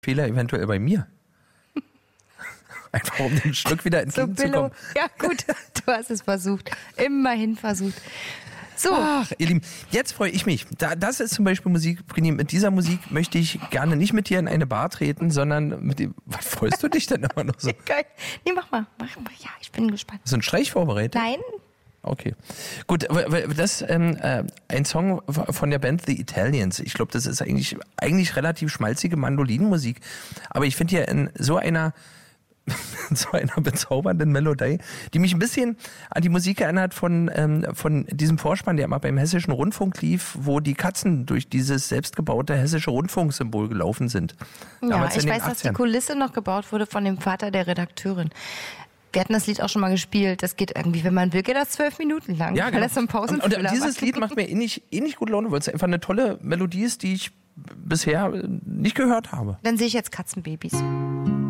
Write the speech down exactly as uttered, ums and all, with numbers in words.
Fehler eventuell bei mir. Einfach um den Schluck wieder entgegenzukommen. So, ja gut, du hast es versucht. Immerhin versucht. So. Ach, ihr Lieben, jetzt freue ich mich. Da, das ist zum Beispiel Musik, Brini, mit dieser Musik möchte ich gerne nicht mit dir in eine Bar treten, sondern mit dem. Was freust du dich denn immer noch so? Geil. Nee, mach mal. Mach mal. Ja, ich bin gespannt. Ist ein Streich vorbereitet? Nein. Okay. Gut, das ist ähm, ein Song von der Band The Italians. Ich glaube, das ist eigentlich, eigentlich relativ schmalzige Mandolinenmusik. Aber ich finde ja in so einer so einer bezaubernden Melodie, die mich ein bisschen an die Musik erinnert von, ähm, von diesem Vorspann, der immer beim Hessischen Rundfunk lief, wo die Katzen durch dieses selbstgebaute Hessische Rundfunksymbol gelaufen sind. Ja, ich weiß, dass die Kulisse noch gebaut wurde von dem Vater der Redakteurin. Wir hatten das Lied auch schon mal gespielt. Das geht irgendwie, wenn man will, geht das zwölf Minuten lang. Ja, genau. Das so ein und, und dieses Lied macht mir eh nicht, eh nicht gut Laune, weil es einfach eine tolle Melodie ist, die ich bisher nicht gehört habe. Dann sehe ich jetzt Katzenbabys.